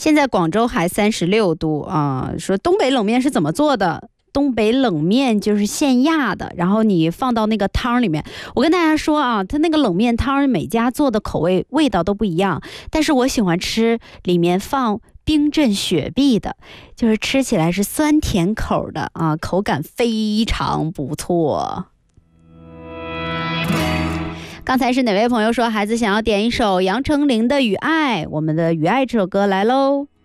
现在广州还36度啊。说东北冷面是怎么做的？东北冷面就是现压的，然后你放到那个汤里面。我跟大家说啊，它那个冷面汤每家做的口味道都不一样，但是我喜欢吃里面放冰镇雪碧的，就是吃起来是酸甜口的啊，口感非常不错。刚才是哪位朋友说孩子想要点一首杨丞琳的《雨爱》，我们的《雨爱》这首歌来喽。